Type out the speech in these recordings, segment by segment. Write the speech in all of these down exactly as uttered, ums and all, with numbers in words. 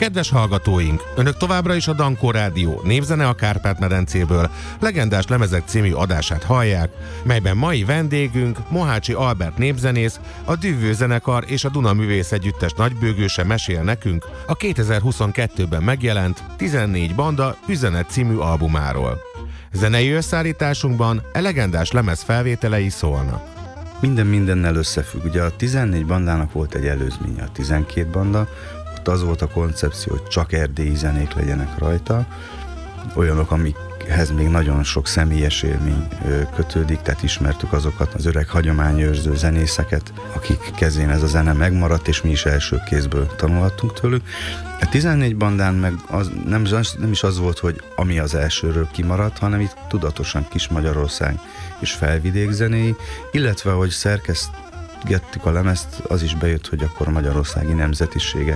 Kedves hallgatóink, Önök továbbra is a Dankó Rádió Népzene a Kárpát-medencéből legendás lemezek című adását hallják, melyben mai vendégünk Mohácsi Albert népzenész, a Dühvő zenekar és a Duna Művész Együttes nagybőgőse mesél nekünk a kétezer-huszonkettőben megjelent tizennégy banda Üzenet című albumáról. Zenei összeállításunkban e legendás lemez felvételei szólnak. Minden mindennel összefügg. Ugye a tizennégy bandának volt egy előzménye, a tizenkét banda, ott az volt a koncepció, hogy csak erdélyi zenék legyenek rajta, olyanok, amikhez még nagyon sok személyes élmény kötődik, tehát ismertük azokat az öreg hagyományőrző zenészeket, akik kezén ez a zene megmaradt, és mi is első kézből tanulhattunk tőlük. A tizennégy bandán meg az, nem, nem is az volt, hogy ami az elsőről kimaradt, hanem itt tudatosan Kis-Magyarország és felvidék zenéi, illetve hogy szerkesztettük a lemezt, az is bejött, hogy akkor a magyarországi nemzetiségek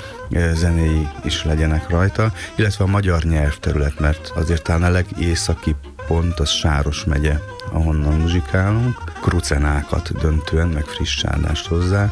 zenéi is legyenek rajta, illetve a magyar nyelvterület, mert azért talán a legészaki pont az Sáros megye, ahonnan muzsikálunk, krucenákat döntően, meg friss áldást hozzá.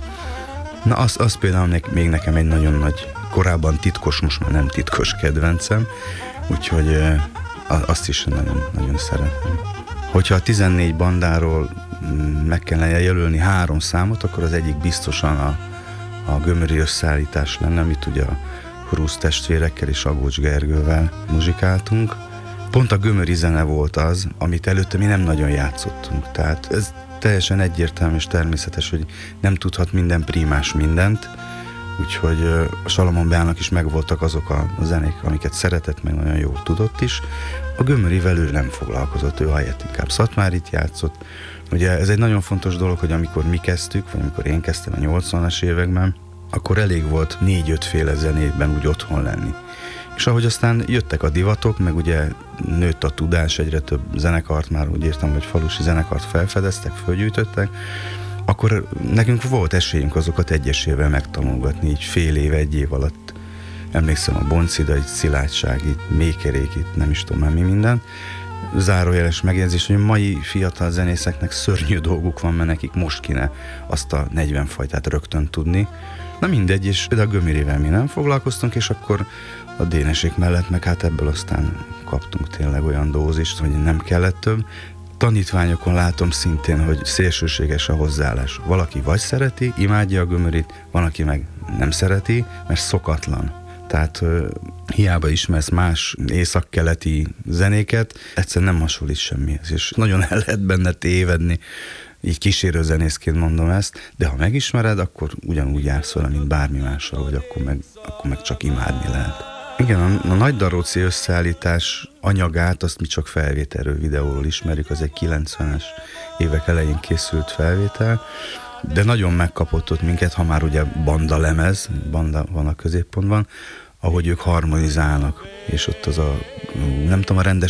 Na az, az például még nekem egy nagyon nagy, korábban titkos, most már nem titkos kedvencem, úgyhogy azt is nagyon, nagyon szeretem. Hogyha a tizennégy bandáról meg kellene jelölni három számot, akkor az egyik biztosan a, a gömöri összeállítás lenne, amit ugye a Hrusz testvérekkel és Agócs Gergővel muzsikáltunk. Pont a gömöri zene volt az, amit előtte mi nem nagyon játszottunk. Tehát ez teljesen egyértelmű és természetes, hogy nem tudhat minden prímás mindent, úgyhogy a Salamon Beának is megvoltak azok a zenék, amiket szeretett, meg nagyon jól tudott is. A gömörivel ő nem foglalkozott, ő helyett inkább Szatmárit játszott. Ugye ez egy nagyon fontos dolog, hogy amikor mi kezdtük, vagy amikor én kezdtem a nyolcvanas években, akkor elég volt négy-öt féle zenében úgy otthon lenni. És ahogy aztán jöttek a divatok, meg ugye nőtt a tudás, egyre több zenekart, már úgy értem, hogy falusi zenekart felfedeztek, fölgyűjtöttek, akkor nekünk volt esélyünk azokat egyesével megtanulgatni, így fél év, egy év alatt. Emlékszem a Boncidait, Szilágyságit, Mékerékit, nem is tudom már mi minden. Zárójeles megjegyzés, hogy a mai fiatal zenészeknek szörnyű dolguk van, mert nekik most kéne azt a negyven fajtát rögtön tudni. Na mindegy, és például a gömörivel mi nem foglalkoztunk, és akkor a dénesék mellett meg hát ebből aztán kaptunk tényleg olyan dózist, hogy nem kellett több. Tanítványokon látom szintén, hogy szélsőséges a hozzáállás. Valaki vagy szereti, imádja a gömörit, van, aki meg nem szereti, mert szokatlan. Tehát uh, hiába ismersz más északkeleti zenéket, egyszerűen nem hasonlít semmihez, és nagyon el lehet benne tévedni, így kísérőzenészként mondom ezt, de ha megismered, akkor ugyanúgy jársz vele, mint bármi mással, hogy akkor meg, akkor meg csak imádni lehet. Igen, a, a Nagy Daróci összeállítás anyagát, azt mi csak felvételről, videóról ismerjük, az egy kilencvenes évek elején készült felvétel, de nagyon megkapott ott minket, ha már ugye banda lemez, banda van a középpontban, ahogy ők harmonizálnak, és ott az a, nem tudom a rendes